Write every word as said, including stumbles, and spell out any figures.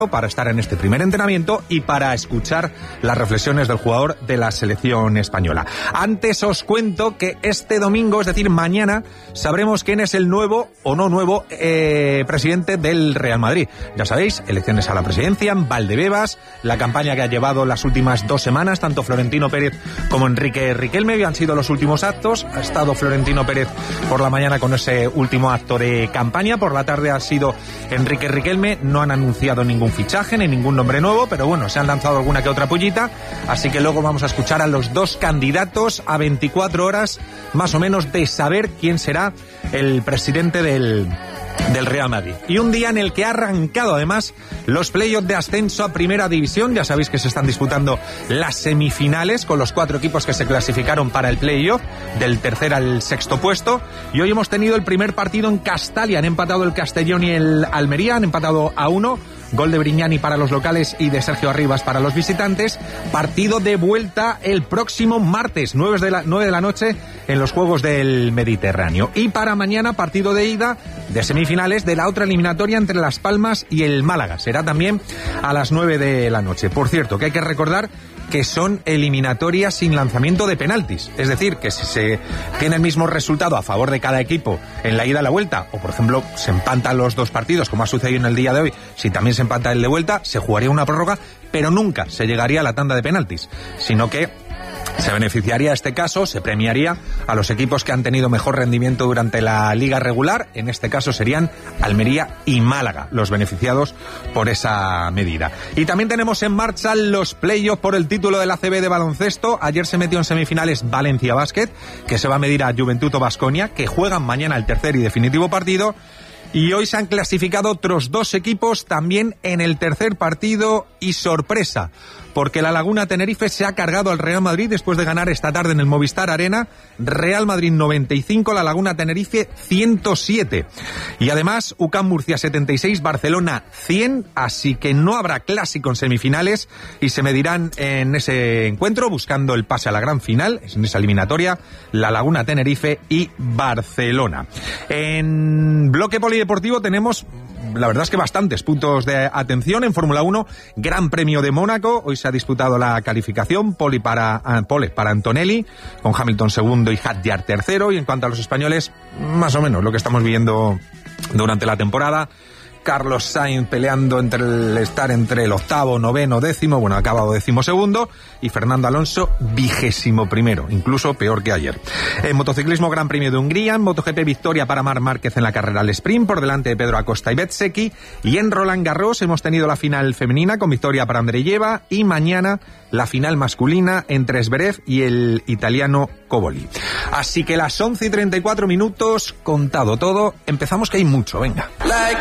para estar en este primer entrenamiento y para escuchar las reflexiones del jugador de la selección española. Antes os cuento que este domingo, es decir, mañana, sabremos quién es el nuevo o no nuevo eh, presidente del Real Madrid. Ya sabéis, elecciones a la presidencia, Valdebebas, la campaña que ha llevado las últimas dos semanas, tanto Florentino Pérez como Enrique Riquelme, han sido los últimos actos. Ha estado Florentino Pérez por la mañana con ese último acto de campaña, por la tarde ha sido Enrique Riquelme. No han anunciado ningún fichaje ni ningún nombre nuevo, pero bueno, se han lanzado alguna que otra pullita, así que luego vamos a escuchar a los dos candidatos a veinticuatro horas más o menos de saber quién será el presidente del del Real Madrid. Y un día en el que ha arrancado además los playoffs de ascenso a Primera División. Ya sabéis que se están disputando las semifinales con los cuatro equipos que se clasificaron para el playoff, del tercer al sexto puesto. Y hoy hemos tenido el primer partido en Castalia. Han empatado el Castellón y el Almería, han empatado a uno. Gol de Brignani para los locales y de Sergio Arribas para los visitantes. Partido de vuelta el próximo martes, nueve de la, nueve de la noche, en los Juegos del Mediterráneo. Y para mañana, partido de ida de semifinales de la otra eliminatoria entre Las Palmas y el Málaga. Será también a las nueve de la noche. Por cierto, que hay que recordar que son eliminatorias sin lanzamiento de penaltis. Es decir, que si se tiene el mismo resultado a favor de cada equipo en la ida y la vuelta, o por ejemplo se empatan los dos partidos, como ha sucedido en el día de hoy, si también se empata el de vuelta, se jugaría una prórroga, pero nunca se llegaría a la tanda de penaltis, sino que se beneficiaría este caso, se premiaría a los equipos que han tenido mejor rendimiento durante la liga regular. En este caso serían Almería y Málaga los beneficiados por esa medida. Y también tenemos en marcha los playoffs por el título del A C B de baloncesto. Ayer se metió en semifinales Valencia Basket, que se va a medir a Juventud o Baskonia, que juegan mañana el tercer y definitivo partido. Y hoy se han clasificado otros dos equipos también en el tercer partido y sorpresa, porque la Laguna Tenerife se ha cargado al Real Madrid después de ganar esta tarde en el Movistar Arena. Real Madrid noventa y cinco, la Laguna Tenerife ciento siete. Y además U C A M Murcia setenta y seis, Barcelona cien, así que no habrá clásico en semifinales y se medirán en ese encuentro buscando el pase a la gran final, en esa eliminatoria, la Laguna Tenerife y Barcelona. En bloque polideportivo tenemos, la verdad es que bastantes puntos de atención. En Fórmula uno, Gran Premio de Mónaco. Hoy se ha disputado la calificación, pole para, uh, pole para Antonelli, con Hamilton segundo y Hadjar tercero. Y en cuanto a los españoles, más o menos lo que estamos viendo durante la temporada. Carlos Sainz peleando entre el estar entre el octavo, noveno, décimo, bueno, ha acabado décimo segundo, y Fernando Alonso vigésimo primero, incluso peor que ayer. En motociclismo, Gran Premio de Hungría, en MotoGP, victoria para Marc Márquez en la carrera al sprint, por delante de Pedro Acosta y Bezzecchi, y en Roland Garros hemos tenido la final femenina con victoria para Andreyeva, y mañana la final masculina entre Zverev y el italiano Coboli. Así que las once y treinta y cuatro minutos, contado todo, empezamos que hay mucho, venga.